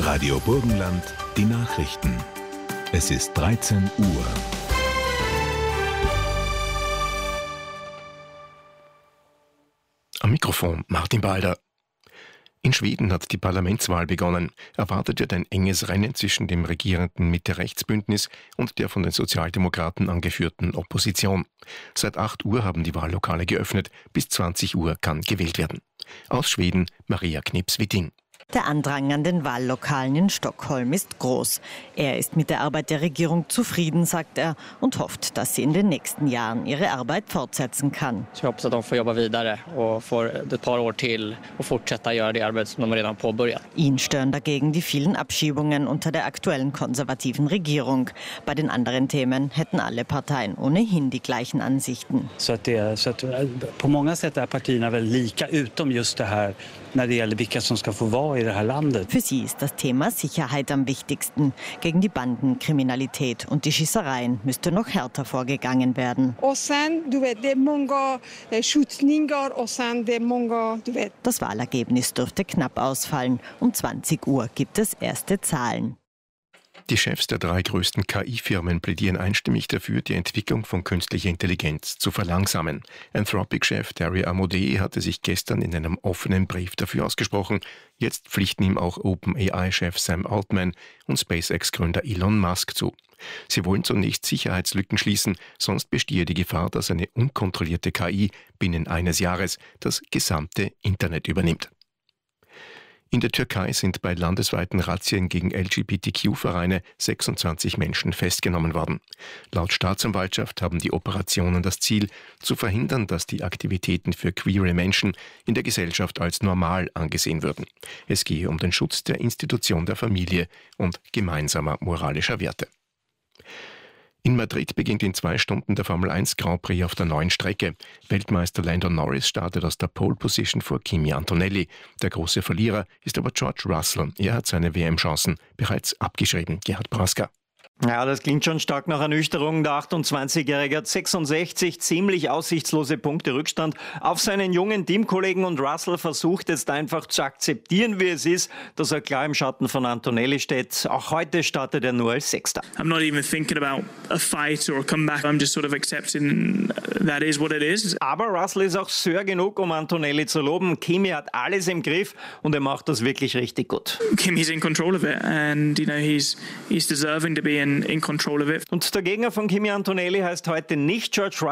Radio Burgenland, die Nachrichten. Es ist 13 Uhr. Am Mikrofon Martin Balder. In Schweden hat die Parlamentswahl begonnen. Erwartet wird ein enges Rennen zwischen dem regierenden Mitte-Rechts-Bündnis und der von den Sozialdemokraten angeführten Opposition. Seit 8 Uhr haben die Wahllokale geöffnet. Bis 20 Uhr kann gewählt werden. Aus Schweden Maria Knips-Witting. Der Andrang an den Wahllokalen in Stockholm ist groß. Er ist mit der Arbeit der Regierung zufrieden, sagt er, und hofft, dass sie in den nächsten Jahren ihre Arbeit fortsetzen kann. Ich hoppas att de får jobba vidare och får ett par år till och fortsätta göra det arbete som de redan påbörjat. Ihn stören dagegen die vielen Abschiebungen unter der aktuellen konservativen Regierung. Bei den anderen Themen hätten alle Parteien ohnehin die gleichen Ansichten. Så att på många sätt är partierna väl lika utom just det här när det gäller vilka som ska få vara i det här landet. Für sie ist das Thema Sicherheit am wichtigsten. Gegen die Bandenkriminalität und die Schießereien müsste noch härter vorgegangen werden. Das Wahlergebnis dürfte knapp ausfallen. Um 20 Uhr gibt es erste Zahlen. Die Chefs der 3 größten KI-Firmen plädieren einstimmig dafür, die Entwicklung von künstlicher Intelligenz zu verlangsamen. Anthropic-Chef Dario Amodei hatte sich gestern in einem offenen Brief dafür ausgesprochen. Jetzt pflichten ihm auch OpenAI-Chef Sam Altman und SpaceX-Gründer Elon Musk zu. Sie wollen zunächst Sicherheitslücken schließen, sonst bestehe die Gefahr, dass eine unkontrollierte KI binnen eines Jahres das gesamte Internet übernimmt. In der Türkei sind bei landesweiten Razzien gegen LGBTQ-Vereine 26 Menschen festgenommen worden. Laut Staatsanwaltschaft haben die Operationen das Ziel, zu verhindern, dass die Aktivitäten für queere Menschen in der Gesellschaft als normal angesehen würden. Es gehe um den Schutz der Institution der Familie und gemeinsamer moralischer Werte. In Madrid beginnt in 2 Stunden der Formel 1 Grand Prix auf der neuen Strecke. Weltmeister Lando Norris startet aus der Pole Position vor Kimi Antonelli. Der große Verlierer ist aber George Russell. Er hat seine WM-Chancen bereits abgeschrieben. Gerhard Braska. Ja, das klingt schon stark nach Ernüchterung. Der 28-Jährige hat 66 ziemlich aussichtslose Punkte Rückstand auf seinen jungen Teamkollegen und Russell versucht jetzt einfach zu akzeptieren, wie es ist, dass er klar im Schatten von Antonelli steht. Auch heute startet er nur als Sechster. I'm not even thinking about a fight or a comeback. I'm just sort of accepting that is what it is. Aber Russell ist auch Sir genug, um Antonelli zu loben. Kimi hat alles im Griff und er macht das wirklich richtig gut. Kimi's in control of it and he's deserving to be in control of it. Und der Gegner von Kimi Antonelli heißt heute nicht George Russell.